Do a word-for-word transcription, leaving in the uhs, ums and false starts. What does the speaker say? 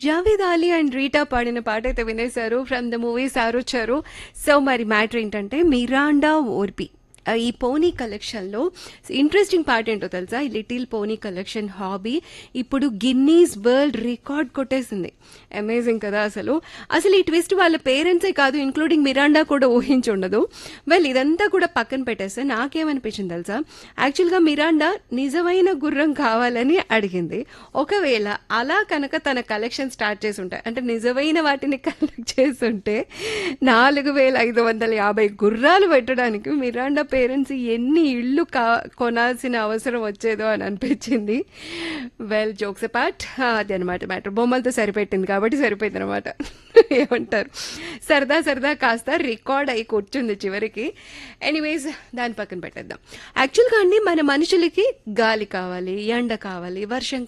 Javed Ali and Rita పాడిన పాట అయితే వినేశారు ఫ్రమ్ ద మూవీ సారొచ్చారు. సో మరి మ్యాటర్ ఏంటంటే మిరాండా ఓర్పి ఆ, ఈ పోనీ కలెక్షన్లో ఇంట్రెస్టింగ్ పార్ట్ ఏంటో తెలుసా? ఈ లిటిల్ పోనీ కలెక్షన్ హాబీ ఇప్పుడు గిన్నీస్ వరల్డ్ రికార్డ్ కొట్టేసింది. అమేజింగ్ కదా అసలు. అసలు ఈ ట్విస్ట్ వాళ్ళ పేరెంట్సే కాదు, ఇంక్లూడింగ్ మిరాండా కూడా ఊహించుండదు. వెల్ ఇదంతా కూడా పక్కన పెట్టేస్తే నాకేమనిపించింది తెలుసా? యాక్చువల్గా మిరాండా నిజమైన గుర్రం కావాలని అడిగింది. ఒకవేళ అలా కనుక తన కలెక్షన్ స్టార్ట్ చేసి ఉంటాయి అంటే నిజమైన వాటిని కలెక్ట్ చేస్తుంటే నాలుగు వేల ఐదు వందల యాభై గుర్రాలు పెట్టడానికి మిరాండా పేరెంట్స్ ఎన్ని ఇళ్ళు కా కొనాల్సిన అవసరం వచ్చేదో అని అనిపించింది. వెల్ జోక్స్ పార్ట్ అది అనమాట మ్యాటర్. బొమ్మలతో సరిపెట్టింది కాబట్టి సరిపోయింది అనమాట. ఏమంటారు, సరదా సరదా కాస్త రికార్డ్ అయి కూర్చుంది చివరికి. ఎనీవేస్ దాని పక్కన పెట్టేద్దాం. యాక్చువల్గా అండి మన మనుషులకి గాలి కావాలి, ఎండ కావాలి, వర్షం